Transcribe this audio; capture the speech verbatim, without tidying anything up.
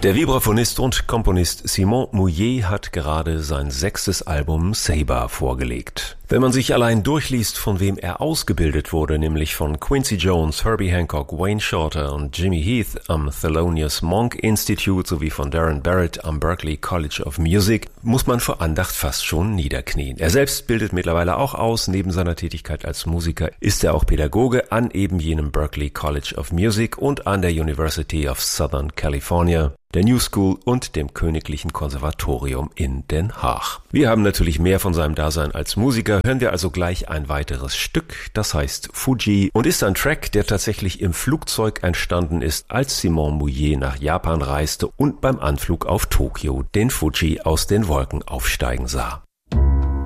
Der Vibraphonist und Komponist Simon Mouillet hat gerade sein sechstes Album Saber vorgelegt. Wenn man sich allein durchliest, von wem er ausgebildet wurde, nämlich von Quincy Jones, Herbie Hancock, Wayne Shorter und Jimmy Heath am Thelonious Monk Institute sowie von Darren Barrett am Berklee College of Music, muss man vor Andacht fast schon niederknien. Er selbst bildet mittlerweile auch aus. Neben seiner Tätigkeit als Musiker ist er auch Pädagoge an eben jenem Berklee College of Music und an der University of Southern California, der New School und dem Königlichen Konservatorium in Den Haag. Wir haben natürlich mehr von seinem Dasein als Musiker, hören wir also gleich ein weiteres Stück, das heißt Fuji und ist ein Track, der tatsächlich im Flugzeug entstanden ist, als Simon Mouillet nach Japan reiste und beim Anflug auf Tokio den Fuji aus den Wolken aufsteigen sah.